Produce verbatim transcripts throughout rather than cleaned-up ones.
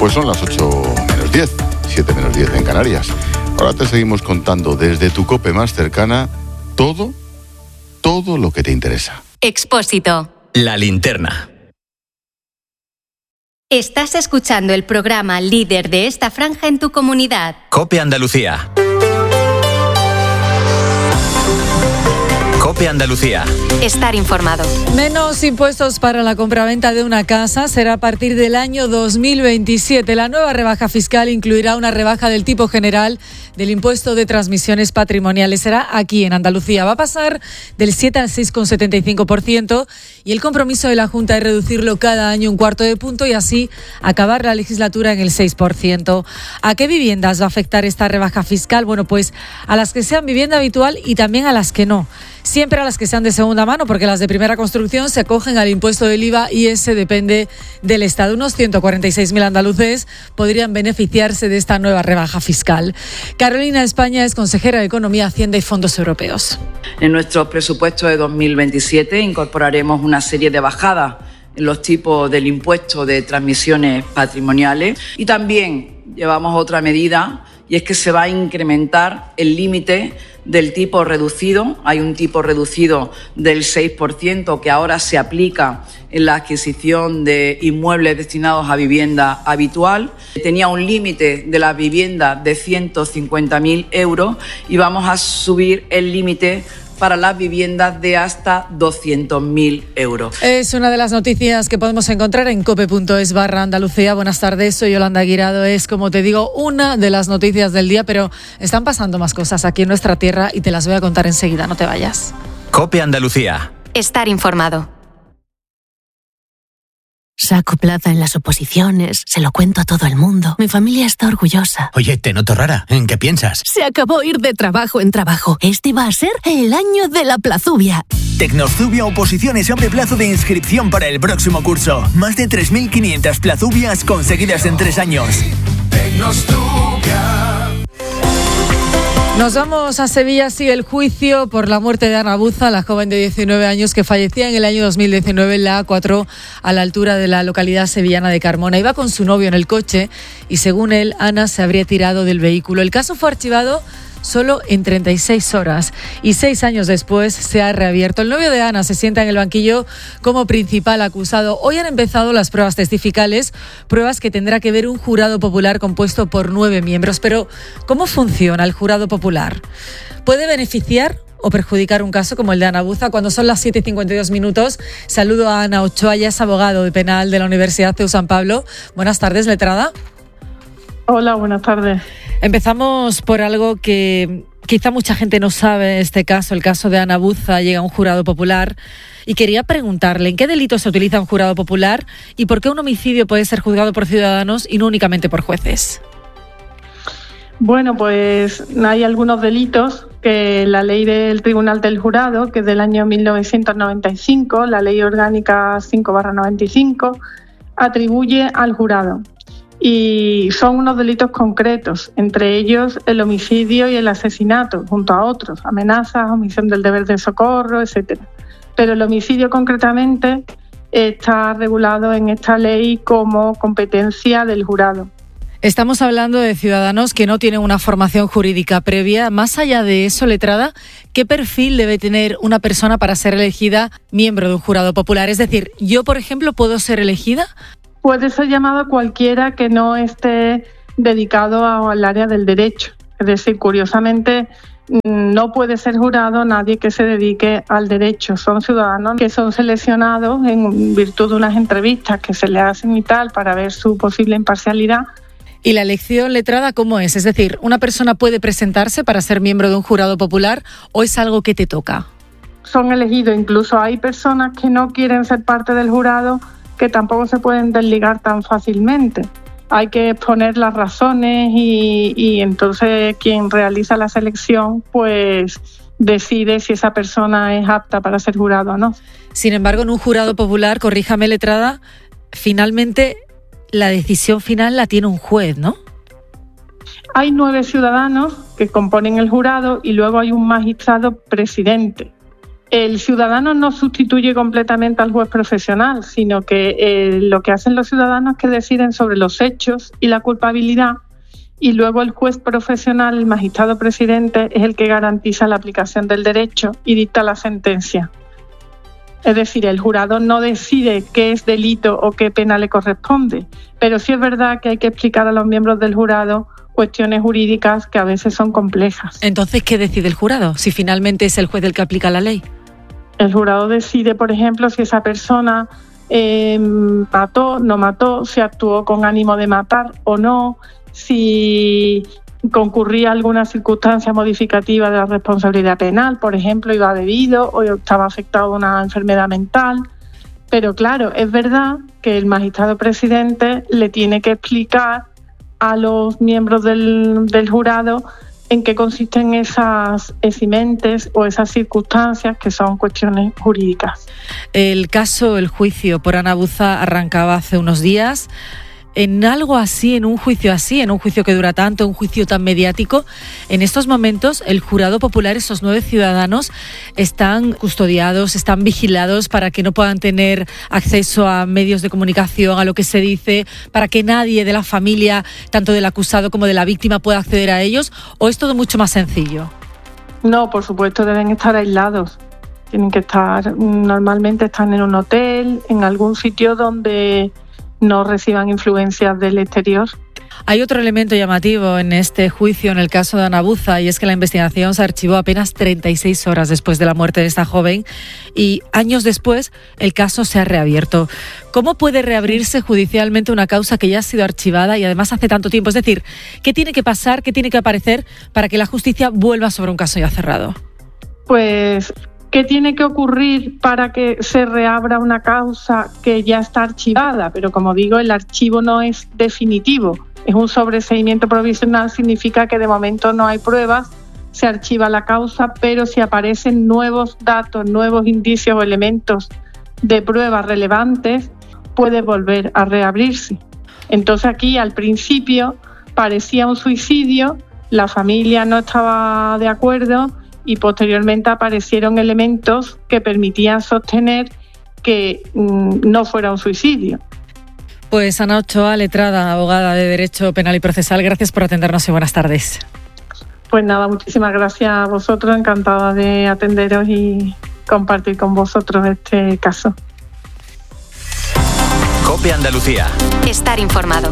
Pues son las ocho menos diez, siete menos diez en Canarias. Ahora te seguimos contando desde tu COPE más cercana todo, todo lo que te interesa. Expósito. La linterna. Estás escuchando el programa líder de esta franja en tu comunidad. COPE Andalucía. COPE Andalucía. Estar informado. Menos impuestos para la compraventa de una casa será a partir del año dos mil veintisiete. La nueva rebaja fiscal incluirá una rebaja del tipo general del impuesto de transmisiones patrimoniales. Será aquí en Andalucía. Va a pasar del siete al seis coma setenta y cinco por ciento y el compromiso de la Junta es reducirlo cada año un cuarto de punto y así acabar la legislatura en el seis por ciento. ¿A qué viviendas va a afectar esta rebaja fiscal? Bueno, pues a las que sean vivienda habitual y también a las que no. Siempre a las que sean de segunda mano, porque las de primera construcción se acogen al impuesto del I V A y ese depende del Estado. Unos ciento cuarenta y seis mil andaluces podrían beneficiarse de esta nueva rebaja fiscal. Carolina España es consejera de Economía, Hacienda y Fondos Europeos. En nuestro presupuesto de dos mil veintisiete incorporaremos una serie de bajadas en los tipos del impuesto de transmisiones patrimoniales y también llevamos otra medida y es que se va a incrementar el límite del tipo reducido. Hay un tipo reducido del seis por ciento que ahora se aplica en la adquisición de inmuebles destinados a vivienda habitual. Tenía un límite de la vivienda de ciento cincuenta mil euros y vamos a subir el límite para las viviendas de hasta doscientos mil euros. Es una de las noticias que podemos encontrar en cope punto es barra Andalucía. Buenas tardes, soy Yolanda Guirado. Es, como te digo, una de las noticias del día, pero están pasando más cosas aquí en nuestra tierra y te las voy a contar enseguida, no te vayas. COPE Andalucía. Estar informado. Saco plaza en las oposiciones, se lo cuento a todo el mundo. Mi familia está orgullosa. Oye, te noto rara. ¿En qué piensas? Se acabó ir de trabajo en trabajo. Este va a ser el año de la plazubia. Tecnozubia Oposiciones abre plazo de inscripción para el próximo curso. Más de tres mil quinientas plazubias conseguidas en tres años. Tecnozubia. Nos vamos a Sevilla. Sigue el juicio por la muerte de Ana Buza, la joven de diecinueve años que fallecía en el año dos mil diecinueve en la A cuatro a la altura de la localidad sevillana de Carmona. Iba con su novio en el coche y, según él, Ana se habría tirado del vehículo. El caso fue archivado solo en treinta y seis horas y seis años después se ha reabierto. El novio de Ana se sienta en el banquillo como principal acusado. Hoy han empezado las pruebas testificales, pruebas que tendrá que ver un jurado popular compuesto por nueve miembros. Pero, ¿cómo funciona el jurado popular? ¿Puede beneficiar o perjudicar un caso como el de Ana Buza? Cuando son las siete y cincuenta y dos minutos, saludo a Ana Ochoa, ella es abogado de penal de la Universidad C E U San Pablo. Buenas tardes, letrada. Hola, buenas tardes. Empezamos por algo que quizá mucha gente no sabe, este caso, el caso de Ana Buza. Llega a un jurado popular y quería preguntarle ¿en qué delitos se utiliza un jurado popular y por qué un homicidio puede ser juzgado por ciudadanos y no únicamente por jueces? Bueno, pues hay algunos delitos que la ley del Tribunal del Jurado, que es del año mil novecientos noventa y cinco, la ley orgánica cinco barra noventa y cinco, atribuye al jurado. Y son unos delitos concretos, entre ellos el homicidio y el asesinato, junto a otros, amenazas, omisión del deber de socorro, etcétera. Pero el homicidio concretamente está regulado en esta ley como competencia del jurado. Estamos hablando de ciudadanos que no tienen una formación jurídica previa. Más allá de eso, letrada, ¿qué perfil debe tener una persona para ser elegida miembro de un jurado popular? Es decir, yo, por ejemplo, ¿puedo ser elegida? Puede ser llamado cualquiera que no esté dedicado al área del derecho. Es decir, curiosamente, no puede ser jurado nadie que se dedique al derecho. Son ciudadanos que son seleccionados en virtud de unas entrevistas que se le hacen y tal para ver su posible imparcialidad. ¿Y la elección, letrada, cómo es? Es decir, ¿una persona puede presentarse para ser miembro de un jurado popular o es algo que te toca? Son elegidos. Incluso hay personas que no quieren ser parte del jurado que tampoco se pueden desligar tan fácilmente. Hay que exponer las razones y, y entonces quien realiza la selección pues decide si esa persona es apta para ser jurado o no. Sin embargo, en un jurado popular, corríjame, letrada, finalmente la decisión final la tiene un juez, ¿no? Hay nueve ciudadanos que componen el jurado y luego hay un magistrado presidente. El ciudadano no sustituye completamente al juez profesional, sino que eh, lo que hacen los ciudadanos es que deciden sobre los hechos y la culpabilidad, y luego el juez profesional, el magistrado presidente, es el que garantiza la aplicación del derecho y dicta la sentencia. Es decir, el jurado no decide qué es delito o qué pena le corresponde, pero sí es verdad que hay que explicar a los miembros del jurado cuestiones jurídicas que a veces son complejas. Entonces, ¿qué decide el jurado si finalmente es el juez el que aplica la ley? El jurado decide, por ejemplo, si esa persona eh, mató, no mató, si actuó con ánimo de matar o no, si concurría alguna circunstancia modificativa de la responsabilidad penal, por ejemplo, iba bebido o estaba afectado a una enfermedad mental. Pero claro, es verdad que el magistrado presidente le tiene que explicar a los miembros del, del jurado en qué consisten esas eximentes o esas circunstancias que son cuestiones jurídicas. El caso, el juicio por Ana Buza arrancaba hace unos días. En algo así, en un juicio así, en un juicio que dura tanto, un juicio tan mediático, en estos momentos el jurado popular, esos nueve ciudadanos, están custodiados, están vigilados para que no puedan tener acceso a medios de comunicación, a lo que se dice, para que nadie de la familia, tanto del acusado como de la víctima, pueda acceder a ellos, ¿o es todo mucho más sencillo? No, por supuesto, deben estar aislados. Tienen que estar, normalmente están en un hotel, en algún sitio donde no reciban influencias del exterior. Hay otro elemento llamativo en este juicio, en el caso de Ana Buza, y es que la investigación se archivó apenas treinta y seis horas después de la muerte de esta joven y años después el caso se ha reabierto. ¿Cómo puede reabrirse judicialmente una causa que ya ha sido archivada y además hace tanto tiempo? Es decir, ¿qué tiene que pasar, qué tiene que aparecer para que la justicia vuelva sobre un caso ya cerrado? Pues ¿qué tiene que ocurrir para que se reabra una causa que ya está archivada? Pero como digo, el archivo no es definitivo, es un sobreseimiento provisional, significa que de momento no hay pruebas, se archiva la causa, pero si aparecen nuevos datos, nuevos indicios o elementos de pruebas relevantes, puede volver a reabrirse. Entonces aquí al principio parecía un suicidio, la familia no estaba de acuerdo y posteriormente aparecieron elementos que permitían sostener que mmm, no fuera un suicidio. Pues Ana Ochoa, letrada, abogada de Derecho Penal y Procesal, gracias por atendernos y buenas tardes. Pues nada, muchísimas gracias a vosotros, encantada de atenderos y compartir con vosotros este caso. COPE Andalucía. Estar informado.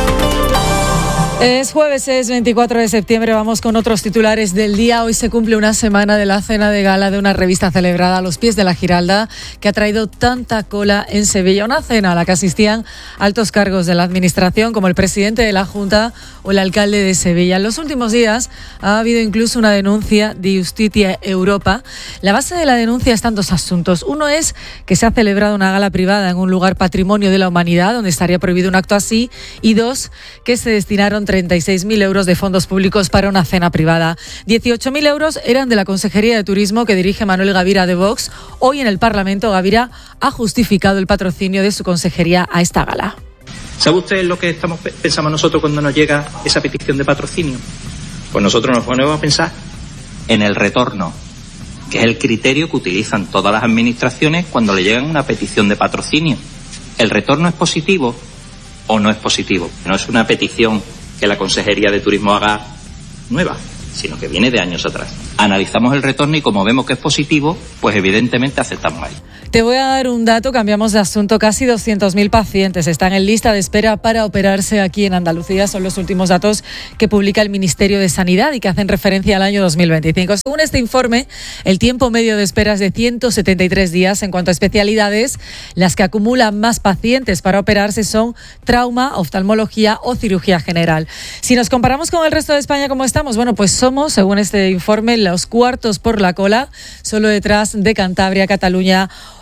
Es jueves, es veinticuatro de septiembre, vamos con otros titulares del día. Hoy se cumple una semana de la cena de gala de una revista celebrada a los pies de la Giralda que ha traído tanta cola en Sevilla. Una cena a la que asistían altos cargos de la administración como el presidente de la Junta o el alcalde de Sevilla. En los últimos días ha habido incluso una denuncia de Justitia Europa. La base de la denuncia están dos asuntos. Uno es que se ha celebrado una gala privada en un lugar patrimonio de la humanidad donde estaría prohibido un acto así, y dos, que se destinaron treinta y seis mil euros de fondos públicos para una cena privada. dieciocho mil euros eran de la Consejería de Turismo que dirige Manuel Gavira de Vox. Hoy en el Parlamento Gavira ha justificado el patrocinio de su consejería a esta gala. ¿Sabe usted lo que estamos pensamos nosotros cuando nos llega esa petición de patrocinio? Pues nosotros nos ponemos a pensar en el retorno, que es el criterio que utilizan todas las administraciones cuando le llegan una petición de patrocinio. ¿El retorno es positivo o no es positivo? No es una petición que la Consejería de Turismo haga nueva, sino que viene de años atrás. Analizamos el retorno y como vemos que es positivo, pues evidentemente aceptamos ahí. Te voy a dar un dato, cambiamos de asunto. Casi doscientos mil pacientes están en lista de espera para operarse aquí en Andalucía. Son los últimos datos que publica el Ministerio de Sanidad y que hacen referencia al año dos mil veinticinco. Según este informe, el tiempo medio de espera es de ciento setenta y tres días. En cuanto a especialidades, las que acumulan más pacientes para operarse son trauma, oftalmología o cirugía general. Si nos comparamos con el resto de España, ¿cómo estamos? Bueno, pues somos, según este informe, los cuartos por la cola, solo detrás de Cantabria, Cataluña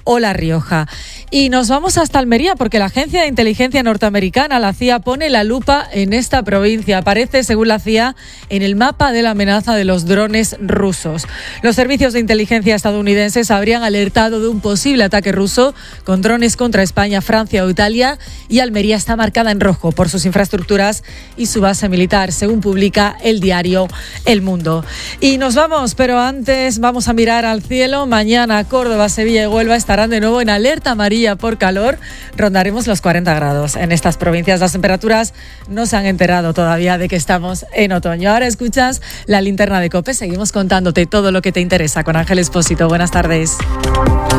o La Rioja. Y nos vamos hasta Almería porque la agencia de inteligencia norteamericana, la C I A, pone la lupa en esta provincia. Aparece, según la C I A, en el mapa de la amenaza de los drones rusos. Los servicios de inteligencia estadounidenses habrían alertado de un posible ataque ruso con drones contra España, Francia o Italia, y Almería está marcada en rojo por sus infraestructuras y su base militar, según publica el diario El Mundo. Y nos vamos, pero antes vamos a mirar al cielo. Mañana Córdoba, Sevilla y Huelva estarán de nuevo en alerta amarilla por calor. Rondaremos los cuarenta grados en estas provincias. Las temperaturas no se han enterado todavía de que estamos en otoño. Ahora escuchas la linterna de COPE. Seguimos contándote todo lo que te interesa con Ángel Expósito. Buenas tardes.